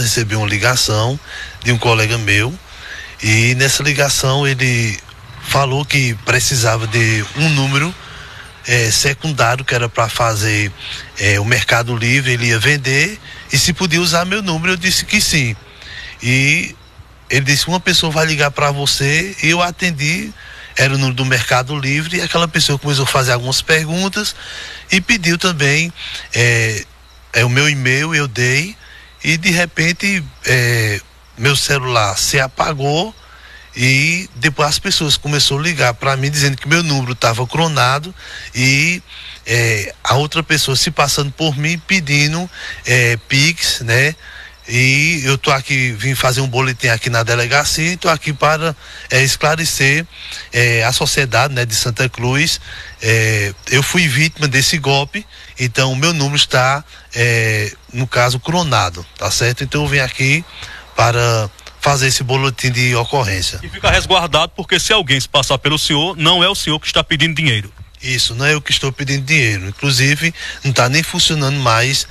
recebi uma ligação de um colega meu, e nessa ligação ele falou que precisava de um número secundário, que era para fazer o Mercado Livre, ele ia vender, e se podia usar meu número. Eu disse que sim. E ele disse: uma pessoa vai ligar para você. E eu atendi, era o número do Mercado Livre, e aquela pessoa começou a fazer algumas perguntas e pediu também o meu e-mail. Eu dei, e de repente meu celular se apagou, e depois as pessoas começaram a ligar para mim dizendo que meu número estava clonado, e a outra pessoa se passando por mim pedindo Pix, né? E eu tô aqui, vim fazer um boletim aqui na delegacia, e tô aqui para esclarecer a sociedade, né, de Santa Cruz. Eu fui vítima desse golpe, então o meu número está, no caso, clonado, tá certo? Então eu vim aqui para fazer esse boletim de ocorrência. E fica resguardado, porque se alguém se passar pelo senhor, não é o senhor que está pedindo dinheiro. Isso, não é eu que estou pedindo dinheiro. Inclusive, não está nem funcionando mais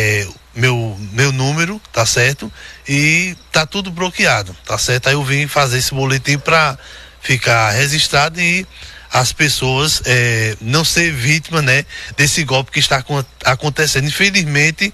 meu número, tá certo? E tá tudo bloqueado, tá certo? Aí eu vim fazer esse boletim para ficar registrado e as pessoas não ser vítima, né, desse golpe que está acontecendo. Infelizmente,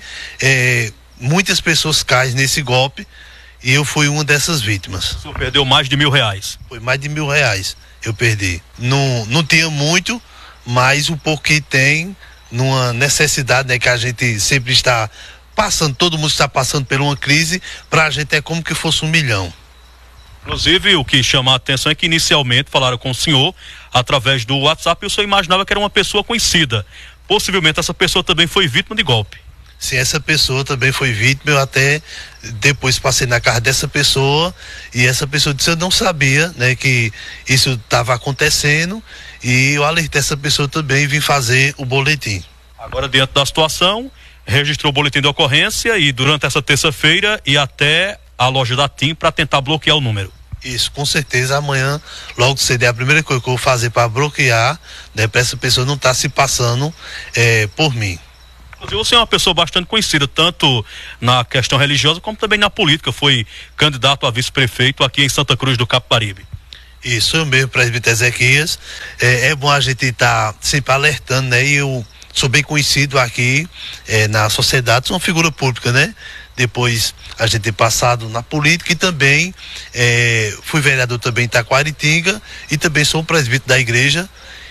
muitas pessoas caem nesse golpe, e eu fui uma dessas vítimas. O senhor perdeu mais de R$1.000? Foi mais de R$1.000 eu perdi. Não tinha muito, mas o pouco que tem, numa necessidade, né, que a gente sempre está passando, todo mundo está passando por uma crise, pra gente é como que fosse 1 milhão. Inclusive, o que chama a atenção é que inicialmente falaram com o senhor através do WhatsApp, e o senhor imaginava que era uma pessoa conhecida. Possivelmente essa pessoa também foi vítima de golpe. Se essa pessoa também foi vítima, eu até depois passei na casa dessa pessoa, e essa pessoa disse: eu não sabia, né, que isso estava acontecendo, e eu alertei essa pessoa também e vim fazer o boletim. Agora, diante da situação, registrou o boletim de ocorrência, e durante essa terça-feira ir até a loja da TIM para tentar bloquear o número. Isso, com certeza. Amanhã, logo cedo, é a primeira coisa que eu vou fazer para bloquear, né, para essa pessoa não estar se passando por mim. Você é uma pessoa bastante conhecida, tanto na questão religiosa como também na política. Foi candidato a vice-prefeito aqui em Santa Cruz do Capibaribe. Isso, eu mesmo, presbítero Ezequias. É bom a gente estar sempre alertando, né? E eu sou bem conhecido aqui na sociedade, sou uma figura pública, né? Depois a gente tem passado na política, e também fui vereador também em Taquaritinga, e também sou um presbítero da igreja,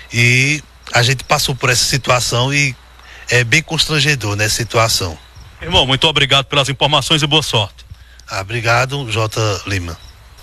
e a gente passou por essa situação, e é bem constrangedor nessa situação. Irmão, muito obrigado pelas informações e boa sorte. Obrigado, J. Lima.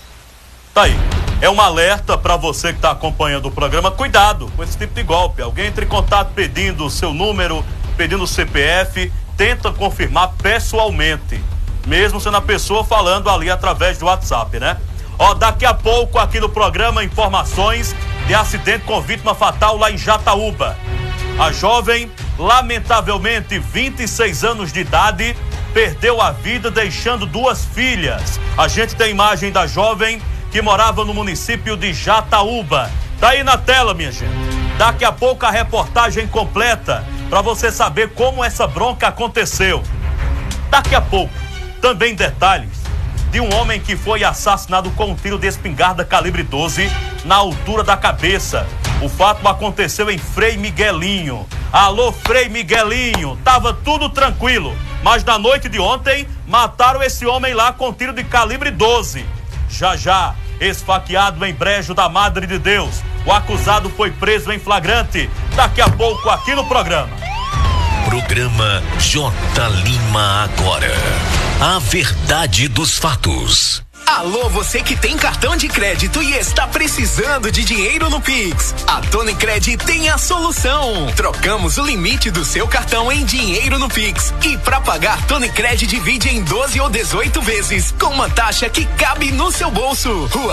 Tá aí. É um alerta para você que está acompanhando o programa. Cuidado com esse tipo de golpe. Alguém entra em contato pedindo o seu número, pedindo o CPF, tenta confirmar pessoalmente, mesmo sendo a pessoa falando ali através do WhatsApp, né? Daqui a pouco aqui no programa, informações de acidente com vítima fatal lá em Jataúba. A jovem, lamentavelmente 26 anos de idade, perdeu a vida deixando 2 filhas. A gente tem imagem da jovem que morava no município de Jataúba. Tá aí na tela, minha gente. Daqui a pouco a reportagem completa para você saber como essa bronca aconteceu. Daqui a pouco também detalhes de um homem que foi assassinado com um tiro de espingarda calibre 12 na altura da cabeça. O fato aconteceu em Frei Miguelinho. Alô, Frei Miguelinho, tava tudo tranquilo, mas na noite de ontem mataram esse homem lá com tiro de calibre 12. Já, esfaqueado em Brejo da Madre de Deus. O acusado foi preso em flagrante. Daqui a pouco aqui no programa. Programa J. Lima agora. A verdade dos fatos. Alô, você que tem cartão de crédito e está precisando de dinheiro no Pix. A Tonicred tem a solução. Trocamos o limite do seu cartão em dinheiro no Pix. E para pagar, Tonicred divide em 12 ou 18 vezes, com uma taxa que cabe no seu bolso.